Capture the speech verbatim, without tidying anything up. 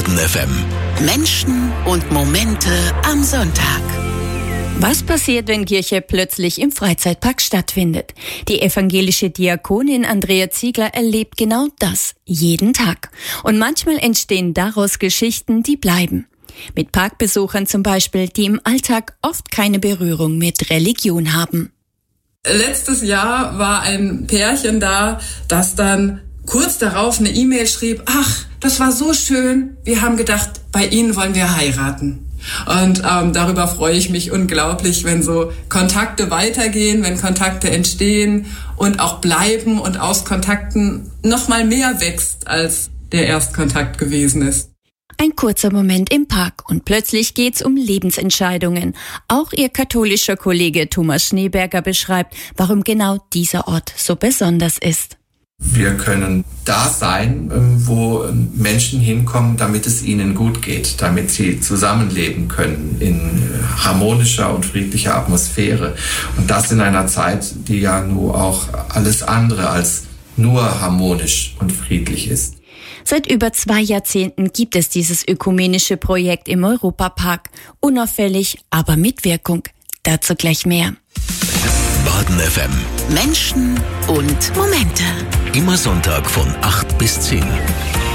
Baden F M. Menschen und Momente am Sonntag. Was passiert, wenn Kirche plötzlich im Freizeitpark stattfindet? Die evangelische Diakonin Andrea Ziegler erlebt genau das jeden Tag. Und manchmal entstehen daraus Geschichten, die bleiben. Mit Parkbesuchern zum Beispiel, die im Alltag oft keine Berührung mit Religion haben. Letztes Jahr war ein Pärchen da, das dann kurz darauf eine E-Mail schrieb: Ach, das war so schön, wir haben gedacht, bei Ihnen wollen wir heiraten. Und ähm, darüber freue ich mich unglaublich, wenn so Kontakte weitergehen, wenn Kontakte entstehen und auch bleiben und aus Kontakten noch mal mehr wächst, als der Erstkontakt gewesen ist. Ein kurzer Moment im Park und plötzlich geht's um Lebensentscheidungen. Auch ihr katholischer Kollege Thomas Schneeberger beschreibt, warum genau dieser Ort so besonders ist. Wir können da sein, wo Menschen hinkommen, damit es ihnen gut geht, damit sie zusammenleben können in harmonischer und friedlicher Atmosphäre. Und das in einer Zeit, die ja nur auch alles andere als nur harmonisch und friedlich ist. Seit über zwei Jahrzehnten gibt es dieses ökumenische Projekt im Europapark. Unauffällig, aber mit Wirkung. Dazu gleich mehr. Baden F M. Menschen und Momente. Immer Sonntag von acht bis zehn.